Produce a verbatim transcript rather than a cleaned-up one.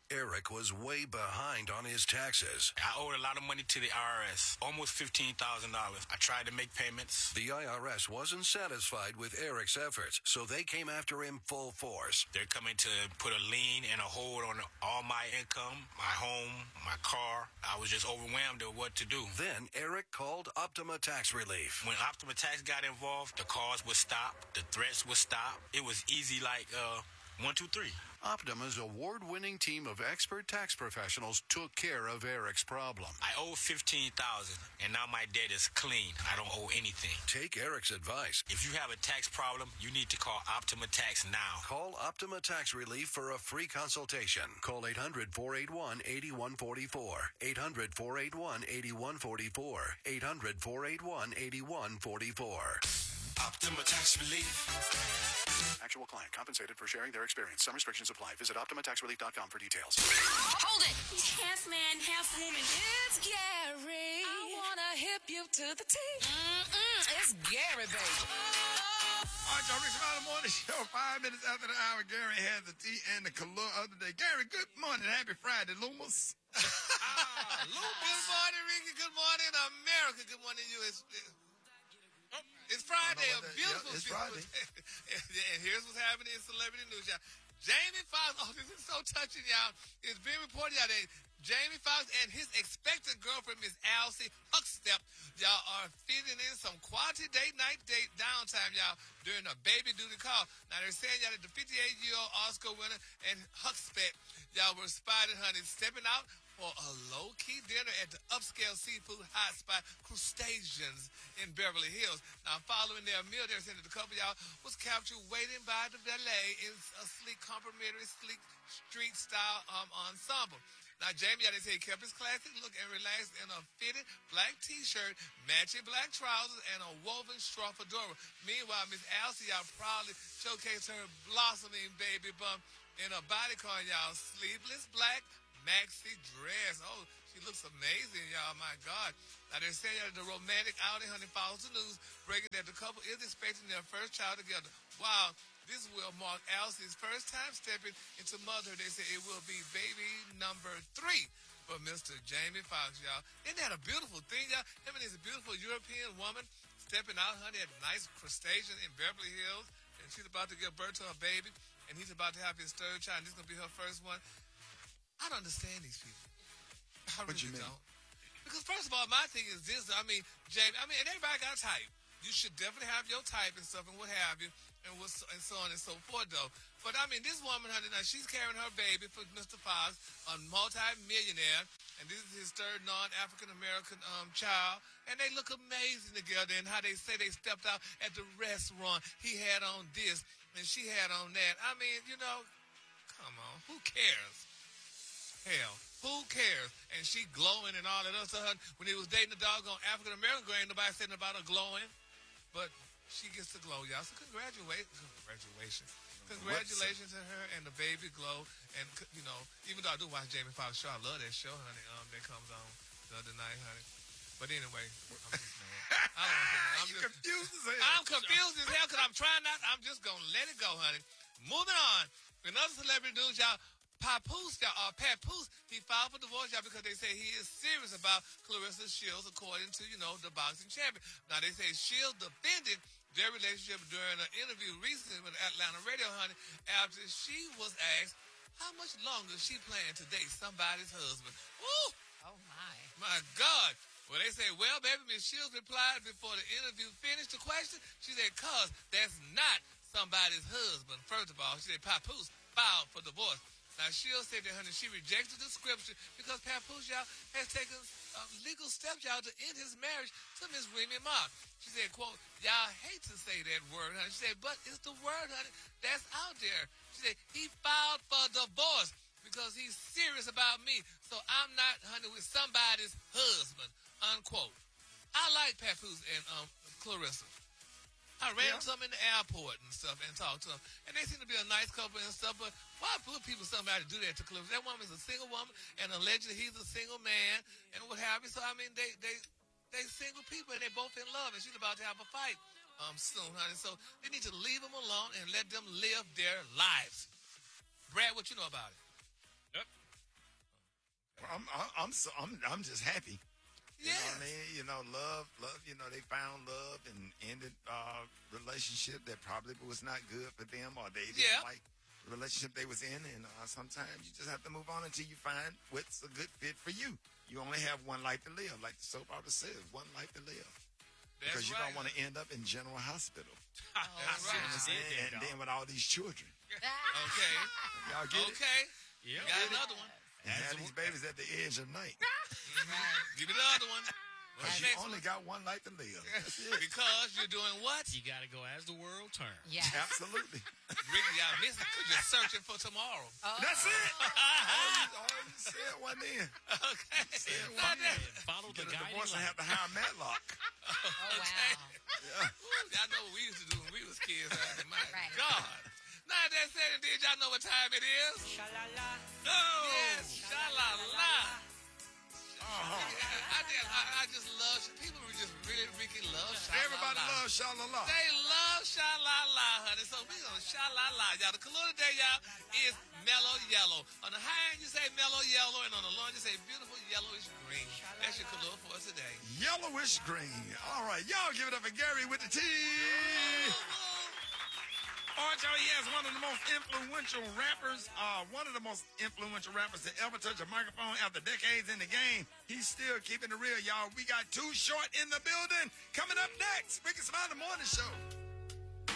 Eric was way behind on his taxes. I owed a lot of money to the I R S, almost fifteen thousand dollars. I tried to make payments. The I R S wasn't satisfied with Eric's efforts, so they came after him full force. They're coming to put a lien and a hold on all my income, my home, my car. I was just overwhelmed at what to do. Then Eric called Optima Tax Relief. When Optima Tax got involved, the calls would stop, the threats would stop. It was easy like uh, one, two, three. Optima's award-winning team of expert tax professionals took care of Eric's problem. I owe fifteen thousand dollars, and now my debt is clean. I don't owe anything. Take Eric's advice. If you have a tax problem, you need to call Optima Tax now. Call Optima Tax Relief for a free consultation. Call eight hundred, four eight one, eight one four four. eight hundred, four eight one, eight one four four. eight hundred, four eight one, eight one four four. Optima Tax Relief. Actual client compensated for sharing their experience. Some restrictions apply. Visit Optima Tax Relief dot com for details. Hold it! Half man, half woman. It's Gary. I wanna hip you to the T. Mm-mm. It's Gary, baby. All right, y'all, Rick Smiley Morning Show. Five minutes after the hour, Gary has the tea and the color of the day. Gary, good morning. Happy Friday, Loomis. ah, good morning, Ricky. Good morning, America. Good morning, U S It's Friday, a beautiful, yeah, it's beautiful Friday. And here's what's happening in celebrity news, y'all. Jamie Foxx, oh, this is so touching, y'all. It's been reported, y'all, that Jamie Foxx and his expected girlfriend, Miss Alcee Huxtep, y'all are fitting in some quality date night date downtime, y'all, during a baby duty call. Now, they're saying, y'all, that the fifty-eight-year-old Oscar winner and Huxtep, y'all, were spotted, honey, stepping out for a low-key dinner at the upscale seafood hotspot Crustaceans in Beverly Hills. Now, following their meal, they're saying that the couple, y'all, was captured waiting by the valet in a sleek, complimentary, sleek street-style um, ensemble. Now, Jamie, y'all, they say he kept his classic look and relaxed in a fitted black T-shirt, matching black trousers, and a woven straw fedora. Meanwhile, Miss Alcee, y'all, proudly showcased her blossoming baby bump in a bodycon, y'all, sleeveless black maxi dress. Oh, she looks amazing, y'all. My God. Now, they're saying that the romantic outing, honey, follows the news, breaking that the couple is expecting their first child together. Wow. This will mark Alcee's first time stepping into motherhood. They say it will be baby number three for Mister Jamie Foxx, y'all. Isn't that a beautiful thing, y'all? Him and his beautiful European woman stepping out, honey, at nice crustacean in Beverly Hills. And she's about to give birth to a baby. And he's about to have his third child. And this is going to be her first one. I don't understand these people. I What really you mean? don't. Because first of all, my thing is this. I mean, Jamie, I mean, and everybody got a type. You should definitely have your type and stuff and what have you, and what, and so on and so forth, though. But, I mean, this woman, honey, now she's carrying her baby for Mister Fox, a multi-millionaire, and this is his third non-African-American um, child, and they look amazing together, and how they say they stepped out at the restaurant. He had on this, and she had on that. I mean, you know, come on, who cares? Hell, who cares? And she glowing and all that other stuff. When he was dating a doggone African-American girl, ain't nobody saying about her glowing. But she gets to glow, y'all. So congratulations. Congratulations. Congratulations to her and the baby glow. And, you know, even though I do watch Jamie Foxx show, I love that show, honey, um, that comes on the other night, honey. But anyway, I'm just mad. I don't know. I'm you just, confused as hell. I'm confused as hell because I'm trying not. I'm just going to let it go, honey. Moving on. Another celebrity news, y'all. Papoose, y'all, uh, Papoose, he filed for divorce, y'all, because they say he is serious about Clarissa Shields, according to, you know, the boxing champion. Now, they say Shields defended their relationship during an interview recently with Atlanta Radio, honey, after she was asked how much longer she planned to date somebody's husband. Woo! Oh, my. My God. Well, they say, well, baby, Miss Shields replied before the interview finished the question. She said, cuz that's not somebody's husband. First of all, she said, Papoose filed for divorce. Now, Shields said that, honey, she rejected the scripture because Papoose, y'all, has taken uh, legal steps, y'all, to end his marriage to Miss Remy Ma. She said, quote, y'all hate to say that word, honey. She said, but it's the word, honey, that's out there. She said, he filed for divorce because he's serious about me, so I'm not, honey, with somebody's husband, unquote. I like Papoose and um, Clarissa. I ran Yeah. into them in the airport and stuff and talked to them. And they seem to be a nice couple and stuff, but why put people somebody to do that to Clarissa? That woman's a single woman, and allegedly he's a single man, and what have you. So, I mean, they they they single people, and they both in love, and she's about to have a fight um soon, honey. So they need to leave them alone and let them live their lives. Brad, what you know about it? Yep. I'm, I'm, I'm, so, I'm, I'm just happy. You Yes. know what I mean? You know, love, love, you know, they found love and ended uh relationship that probably was not good for them, or they didn't Yeah. like the relationship they was in. And uh, sometimes you just have to move on until you find what's a good fit for you. You only have one life to live, like the soap opera says, one life to live. That's Because you right. don't want to end up in General Hospital. That's right. And, and then with all these children. Okay. Y'all get it? Okay. Yeah. Got another one. And have these babies at the edge of night. Give me the other one. Because What's you next only one? got one life to live. That's it. Because you're doing what? You got to go as the world turns. Yes. Absolutely. Ricky, y'all missing because you're searching for tomorrow. That's it. All you, all you said one in. Okay. Said Not one that- in. Follow the Get a guiding divorce and light. have to hire Matlock. Oh, wow. Yeah. Y'all know what we used to do when we was kids. Huh? My Right. God. Now that said, did y'all know what time it is? Sha-la-la. Oh, yes, sha-la-la. Uh-huh. I, just, I, I just love, people just really, really love sha-la-la. Everybody loves Sha-la-la. They love sha-la-la, honey. So we gonna sha-la-la. Y'all, the color today, y'all, is mellow yellow. On the high end, you say mellow yellow, and on the low end, you say beautiful yellowish green. That's your color for us today. Yellowish green. All right, y'all give it up for Gary with the T. All right, y'all, he has one of the most influential rappers, uh, one of the most influential rappers to ever touch a microphone after decades in the game. He's still keeping it real, y'all. We got Too Short in the building. Coming up next, Ricky Smiley Morning Show.